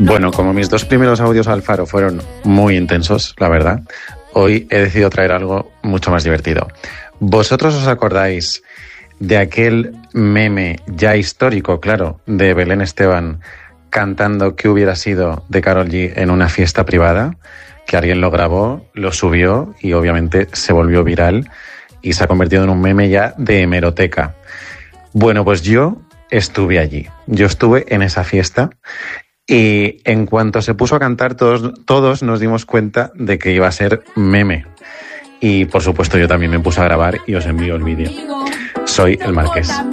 Bueno, como mis 2 primeros audios al faro fueron muy intensos, la verdad, hoy he decidido traer algo mucho más divertido. ¿Vosotros os acordáis de aquel meme ya histórico, claro, de Belén Esteban cantando "¿Qué hubiera sido?" de Karol G en una fiesta privada? Que alguien lo grabó, lo subió y obviamente se volvió viral y se ha convertido en un meme ya de hemeroteca. Bueno, pues yo estuve allí, yo estuve en esa fiesta y en cuanto se puso a cantar todos nos dimos cuenta de que iba a ser meme. Y por supuesto yo también me puse a grabar y os envío el vídeo. Soy el Marqués.